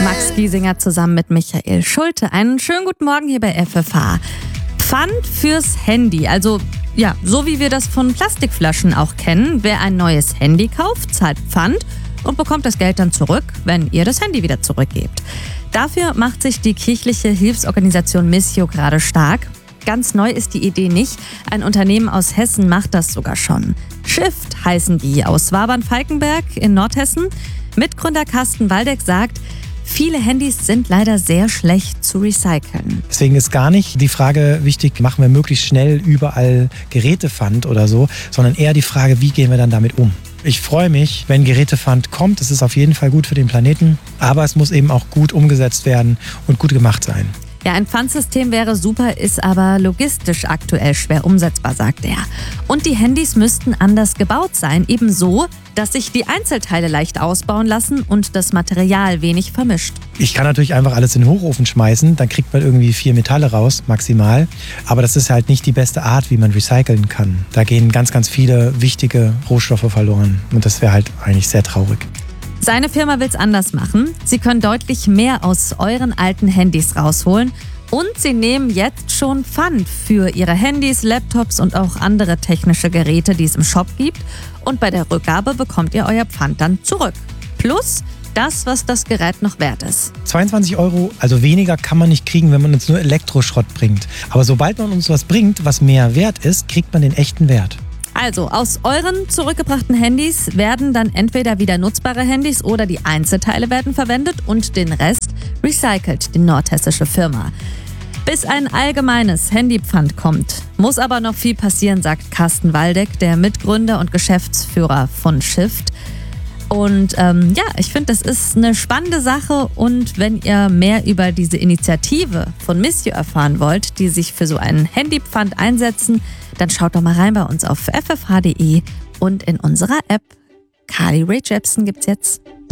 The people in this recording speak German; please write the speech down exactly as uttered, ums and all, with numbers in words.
Max Giesinger zusammen mit Michael Schulte. Einen schönen guten Morgen hier bei F F H. Pfand fürs Handy, also ja, so wie wir das von Plastikflaschen auch kennen. Wer ein neues Handy kauft, zahlt Pfand und bekommt das Geld dann zurück, wenn ihr das Handy wieder zurückgebt. Dafür macht sich die kirchliche Hilfsorganisation Missio gerade stark. Ganz neu ist die Idee nicht. Ein Unternehmen aus Hessen macht das sogar schon. Shift heißen die, aus Wabern-Falkenberg in Nordhessen. Mitgründer Carsten Waldeck sagt, viele Handys sind leider sehr schlecht zu recyceln. Deswegen ist gar nicht die Frage wichtig, machen wir möglichst schnell überall Gerätepfand oder so, sondern eher die Frage, wie gehen wir dann damit um? Ich freue mich, wenn Gerätepfand kommt. Es ist auf jeden Fall gut für den Planeten, aber es muss eben auch gut umgesetzt werden und gut gemacht sein. Ja, ein Pfandsystem wäre super, ist aber logistisch aktuell schwer umsetzbar, sagt er. Und die Handys müssten anders gebaut sein, ebenso, dass sich die Einzelteile leicht ausbauen lassen und das Material wenig vermischt. Ich kann natürlich einfach alles in den Hochofen schmeißen, dann kriegt man irgendwie vier Metalle raus, maximal. Aber das ist halt nicht die beste Art, wie man recyceln kann. Da gehen ganz, ganz viele wichtige Rohstoffe verloren und das wäre halt eigentlich sehr traurig. Seine Firma will es anders machen. Sie können deutlich mehr aus euren alten Handys rausholen und sie nehmen jetzt schon Pfand für ihre Handys, Laptops und auch andere technische Geräte, die es im Shop gibt. Und bei der Rückgabe bekommt ihr euer Pfand dann zurück. Plus das, was das Gerät noch wert ist. zweiundzwanzig Euro, also weniger kann man nicht kriegen, wenn man uns nur Elektroschrott bringt. Aber sobald man uns was bringt, was mehr wert ist, kriegt man den echten Wert. Also, aus euren zurückgebrachten Handys werden dann entweder wieder nutzbare Handys oder die Einzelteile werden verwendet und den Rest recycelt die nordhessische Firma. Bis ein allgemeines Handypfand kommt, muss aber noch viel passieren, sagt Carsten Waldeck, der Mitgründer und Geschäftsführer von Shift. Und ähm, ja, ich finde, das ist eine spannende Sache und wenn ihr mehr über diese Initiative von Missio erfahren wollt, die sich für so einen Handypfand einsetzen, dann schaut doch mal rein bei uns auf f f h punkt d e und in unserer App. Carly Rae Jepsen gibt's jetzt.